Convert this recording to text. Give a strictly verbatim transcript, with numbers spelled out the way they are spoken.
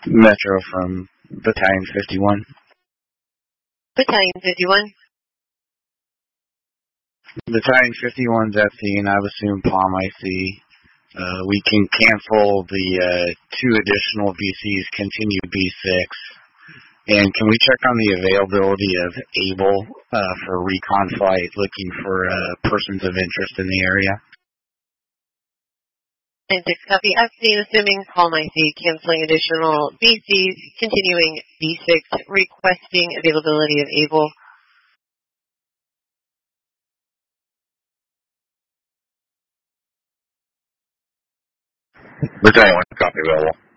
Metro from Battalion fifty-one. Battalion fifty-one. Battalion fifty-one's F C, and I've assumed Palm I C. Uh, we can cancel the uh, two additional V Cs, continue B six. And can we check on the availability of Able uh, for recon flight, looking for uh, persons of interest in the area? And six copy F C, assuming Palm I C, canceling additional B Cs, continuing B six, requesting availability of Able. Battalion one, copy available.